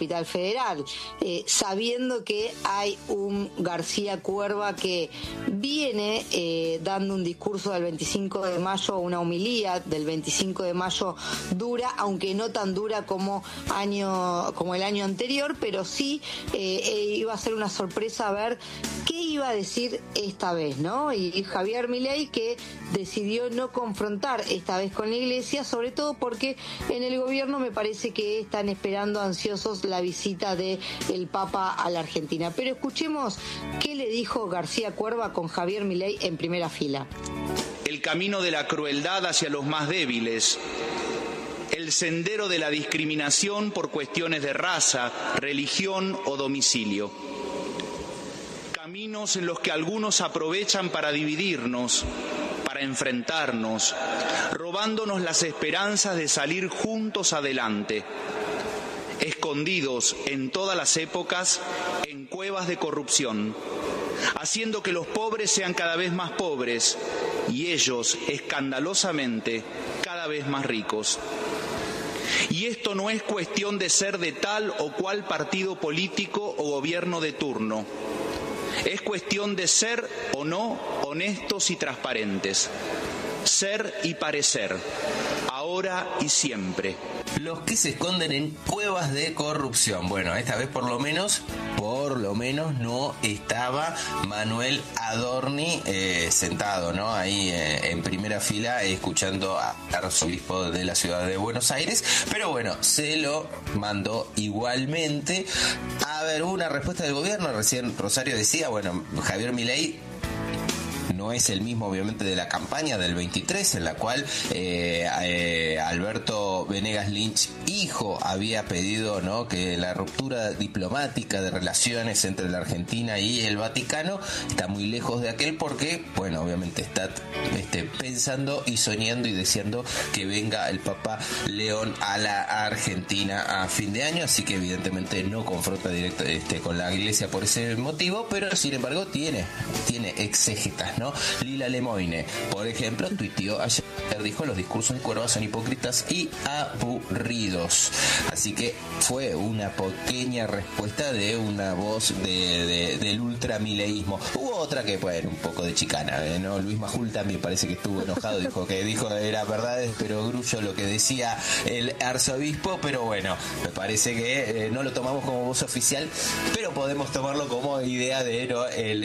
Capital Federal, sabiendo que hay un García Cuerva que viene dando un discurso del 25 de mayo, una homilía del 25 de mayo dura, aunque no tan dura como el año anterior, pero sí iba a ser una sorpresa ver qué iba a decir esta vez, ¿no? Y Javier Milei, que decidió no confrontar esta vez con la Iglesia, sobre todo porque en el gobierno me parece que están esperando ansiosos la visita del Papa a la Argentina. Pero escuchemos qué le dijo García Cuerva con Javier Milei en primera fila. El camino de la crueldad hacia los más débiles, el sendero de la discriminación por cuestiones de raza, religión o domicilio. Caminos en los que algunos aprovechan para dividirnos, para enfrentarnos, robándonos las esperanzas de salir juntos adelante, escondidos en todas las épocas en cuevas de corrupción, haciendo que los pobres sean cada vez más pobres y ellos, escandalosamente, cada vez más ricos. Y esto no es cuestión de ser de tal o cual partido político o gobierno de turno. Es cuestión de ser o no honestos y transparentes. Ser y parecer, ahora y siempre. Los que se esconden en cuevas de corrupción. Bueno, esta vez por lo menos no estaba Manuel Adorni sentado, ¿no? Ahí en primera fila escuchando al arzobispo de la ciudad de Buenos Aires, pero bueno, se lo mandó igualmente. A ver, hubo una respuesta del gobierno, recién Rosario decía, bueno, Javier Milei no es el mismo obviamente de la campaña del 23, en la cual Alberto Venegas Lynch hijo había pedido, ¿no?, que la ruptura diplomática de relaciones entre la Argentina y el Vaticano está muy lejos de aquel, porque bueno, obviamente está pensando y soñando y deseando que venga el Papa León a la Argentina a fin de año, así que evidentemente no confronta directo con la Iglesia por ese motivo, pero sin embargo tiene exégetas, ¿no? Lila Lemoine, por ejemplo, tuiteó ayer, dijo: los discursos de Cuerva son hipócritas y aburridos. Así que fue una pequeña respuesta de una voz del ultramileísmo. Hubo otra que, bueno, un poco de chicana, ¿no? Luis Majul también parece que estuvo enojado, dijo era verdad, pero grullo lo que decía el arzobispo, pero bueno, me parece que no lo tomamos como voz oficial, pero podemos tomarlo como idea de, ¿no?,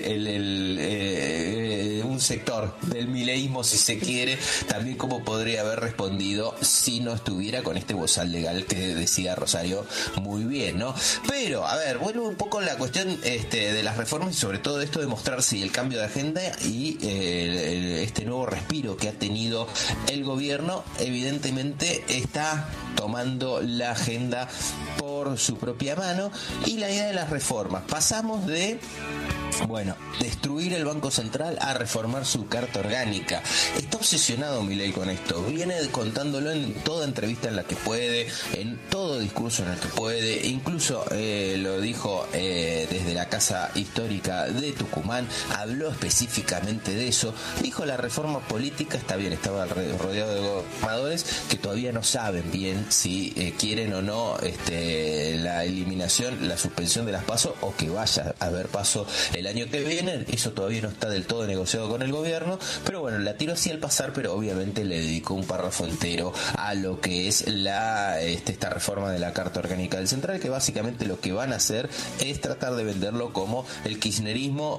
un sector del mileísmo, si se quiere, también como podría haber respondido si no estuviera con este bozal legal que decía Rosario muy bien, ¿no? Pero, a ver, vuelvo un poco a la cuestión de las reformas y sobre todo esto de mostrar si el cambio de agenda y este nuevo respiro que ha tenido el gobierno evidentemente está tomando la agenda por su propia mano. Y la idea de las reformas, pasamos de destruir el Banco Central a reformar su carta orgánica. Está obsesionado Milei con esto, viene contándolo en toda entrevista en la que puede, en todo discurso en el que puede, incluso lo dijo desde la Casa Histórica de Tucumán, habló específicamente de eso, dijo: la reforma política está bien, estaba rodeado de gobernadores que todavía no saben bien si quieren o no la eliminación, la suspensión de las PASO, o que vaya a haber PASO el año que viene. Eso todavía no está del todo negociado con el gobierno, pero bueno, la tiró así al pasar, pero obviamente le dedicó un párrafo entero a lo que es esta reforma de la Carta Orgánica del Central, que básicamente lo que van a hacer es tratar de venderlo como el kirchnerismo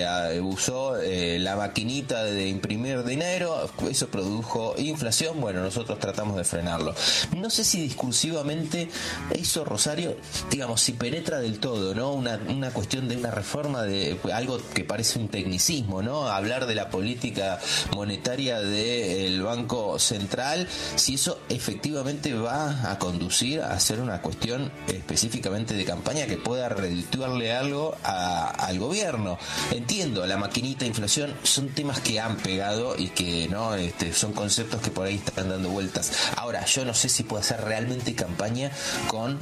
usó la maquinita de imprimir dinero, eso produjo inflación, bueno, nosotros tratamos de frenarlo. No sé si discursivamente eso, Rosario, digamos, si penetra del todo, ¿no? Una cuestión de una reforma de algo que parece un tecnicismo, ¿no? Hablar de la política monetaria del Banco Central, si eso efectivamente va a conducir a ser una cuestión específicamente de campaña que pueda redituarle algo al gobierno. Entiendo, la maquinita, inflación, son temas que han pegado y que no son conceptos que por ahí están dando vueltas. Ahora, yo no sé si puede hacer realmente campaña con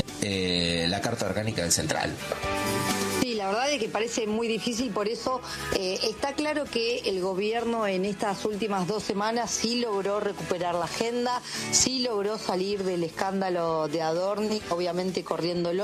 la Carta Orgánica del Central. Sí, la verdad es que parece muy difícil, por eso está claro que el gobierno en estas últimas 2 semanas sí logró recuperar la agenda, sí logró salir del escándalo de Adorni, obviamente corriéndolo.